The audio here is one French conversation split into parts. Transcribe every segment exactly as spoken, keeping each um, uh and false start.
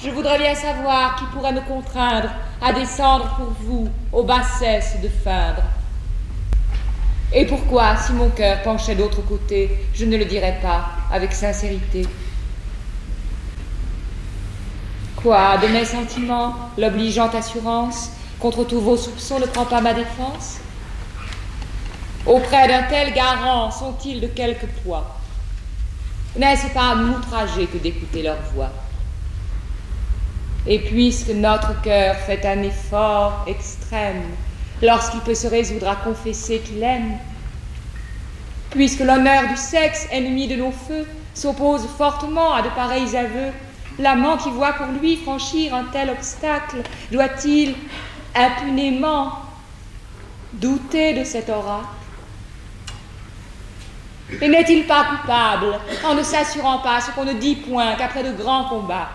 je voudrais bien savoir qui pourrait me contraindre à descendre pour vous aux bassesses de feindre. Et pourquoi, si mon cœur penchait d'autre côté, je ne le dirais pas avec sincérité? Quoi, de mes sentiments, l'obligeante assurance contre tous vos soupçons ne prend pas ma défense? Auprès d'un tel garant sont-ils de quelque poids? N'est-ce pas à m'outrager que d'écouter leur voix? Et puisque notre cœur fait un effort extrême lorsqu'il peut se résoudre à confesser qu'il aime, puisque l'honneur du sexe, ennemi de nos feux, s'oppose fortement à de pareils aveux, l'amant qui voit pour lui franchir un tel obstacle doit-il impunément douter de cet oracle? Et n'est-il pas coupable en ne s'assurant pas ce qu'on ne dit point qu'après de grands combats?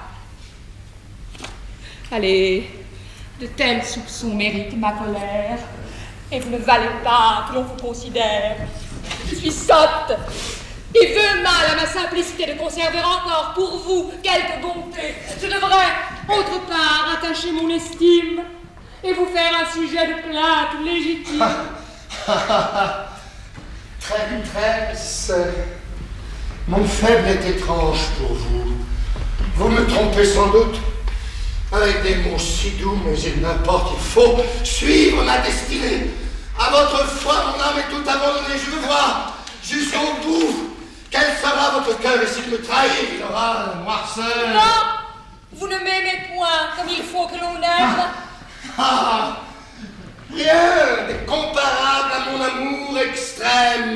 Allez, de tels soupçons méritent ma colère, et vous ne valez pas que l'on vous considère. Je suis sotte et veux mal à ma simplicité de conserver encore pour vous quelque bonté. Je devrais, autre part, attacher mon estime et vous faire un sujet de plainte légitime. Traîtresse, mon faible est étrange pour vous. Vous me trompez sans doute avec des mots si doux, mais il n'importe, il faut suivre ma destinée. À votre foi, mon âme est tout abandonnée. Je veux voir jusqu'au bout quel sera votre cœur, et s'il me trahit, il aura un noirceur. Non, vous ne m'aimez point comme il faut que l'on aime. Ah, ah, rien n'est comparable à mon amour extrême.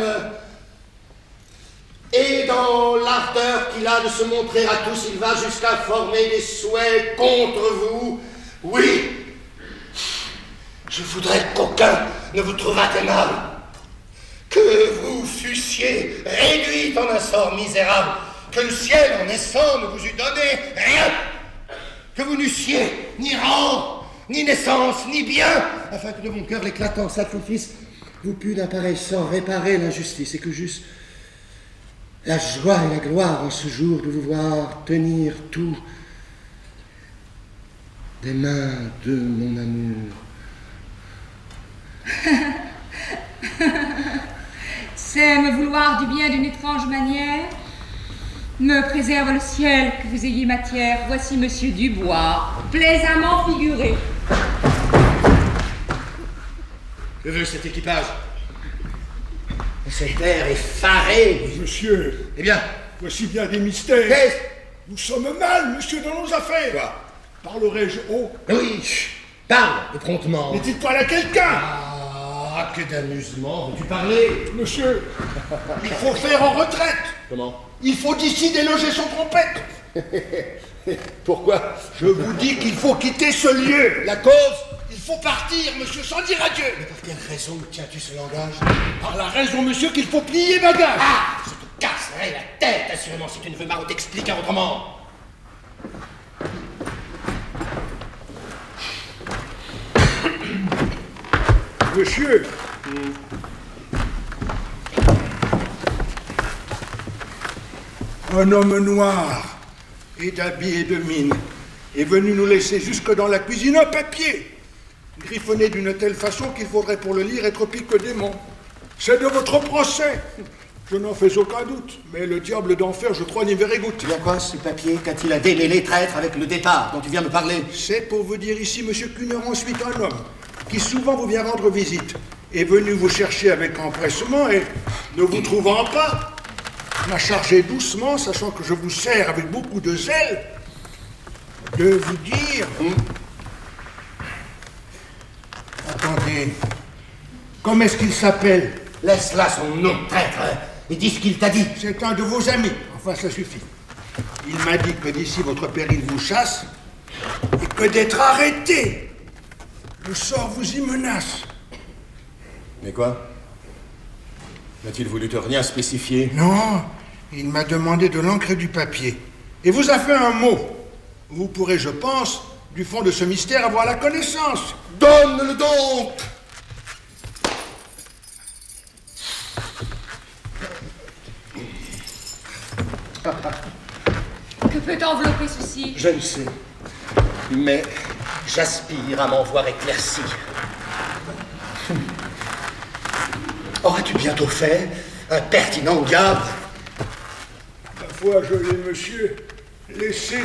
Et dans l'ardeur qu'il a de se montrer à tous, il va jusqu'à former des souhaits contre vous. Oui, je voudrais qu'aucun ne vous trouvât aimable, que vous fussiez réduite en un sort misérable, que le ciel en naissant ne vous eût donné rien, que vous n'eussiez ni rang, ni naissance, ni bien, afin que de mon cœur l'éclatant sacrifice vous pût d'un pareil sort réparer l'injustice, et que j'eusse la joie et la gloire en ce jour de vous voir tenir tout des mains de mon amour. C'est me vouloir du bien d'une étrange manière. Me préserve le ciel que vous ayez matière. Voici Monsieur Dubois, plaisamment figuré. Que veut cet équipage? Cet air effaré. Monsieur. Eh bien, voici bien des mystères. Qu'est-ce? Nous sommes mal, monsieur, dans nos affaires. Quoi? Parlerai-je haut? Oui, parle, et promptement. Mais dites-moi à quelqu'un. Ah, que d'amusement. Veux-tu parler? Monsieur, il faut faire en retraite. Comment? Il faut d'ici déloger son trompette. Pourquoi? Je vous dis qu'il faut quitter ce lieu. La cause? Il faut partir, monsieur, sans dire adieu. Mais par quelle raison tiens-tu ce langage? Par la raison, monsieur, qu'il faut plier bagage. Ah, je te casserai la tête, assurément, si tu ne veux pas t'expliquer autrement. Monsieur, un homme noir et d'habit et de mine est venu nous laisser jusque dans la cuisine un papier, griffonné d'une telle façon qu'il faudrait pour le lire être pique démon. C'est de votre procès. Je n'en fais aucun doute, mais le diable d'enfer, je crois, n'y verrait goutte. Il y a quoi, ce papier? Qu'a-t-il à démêler, traître, avec le départ dont tu viens me parler? C'est pour vous dire ici, monsieur qu'une heure ensuite, un homme, qui souvent vous vient rendre visite, est venu vous chercher avec empressement et, ne vous trouvant pas, m'a chargé doucement, sachant que je vous sers avec beaucoup de zèle, de vous dire... Hum. Attendez, comment est-ce qu'il s'appelle? Laisse là son nom, traître, et dis ce qu'il t'a dit. C'est un de vos amis, enfin ça suffit. Il m'a dit que d'ici votre péril vous chasse, et que d'être arrêté, le sort vous y menace. Mais quoi? N'a-t-il voulu te rien spécifier? Non, il m'a demandé de l'encre et du papier. Et vous a fait un mot. Vous pourrez, je pense, du fond de ce mystère avoir la connaissance. Donne-le donc! Que peut envelopper ceci? Je ne sais, mais j'aspire à m'en voir éclairci. Auras-tu bientôt fait un pertinent garde? Ma foi, je l'ai, monsieur, laissé